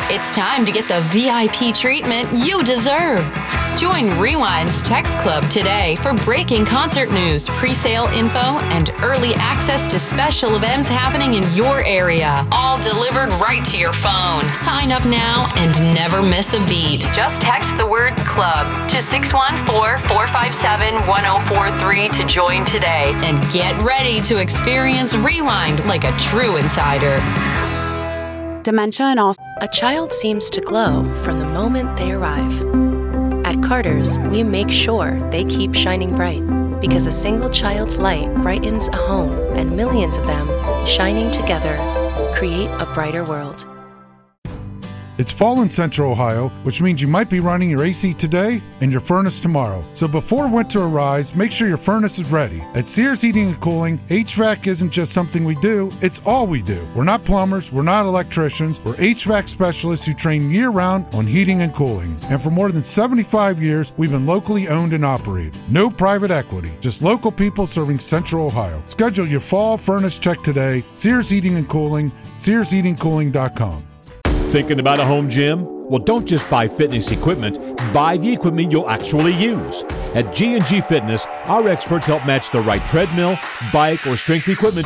It's time to get the VIP treatment you deserve. Join Rewind's Text Club today for breaking concert news, pre-sale info, and early access to special events happening in your area. All delivered right to your phone. Sign up now and never miss a beat. Just text the word CLUB to 614-457-1043 to join today. And get ready to experience Rewind like a true insider. Dementia and all. A child seems to glow from the moment they arrive. At Carter's, we make sure they keep shining bright because a single child's light brightens a home, and millions of them, shining together, create a brighter world. It's fall in Central Ohio, which means you might be running your AC today and your furnace tomorrow. So before winter arrives, make sure your furnace is ready. At Sears Heating and Cooling, HVAC isn't just something we do, it's all we do. We're not plumbers, we're not electricians, we're HVAC specialists who train year-round on heating and cooling. And for more than 75 years, we've been locally owned and operated. No private equity, just local people serving Central Ohio. Schedule your fall furnace check today. Sears Heating and Cooling, SearsHeatingCooling.com. Thinking about a home gym? Well, don't just buy fitness equipment. Buy the equipment you'll actually use. At G&G Fitness, our experts help match the right treadmill, bike, or strength equipment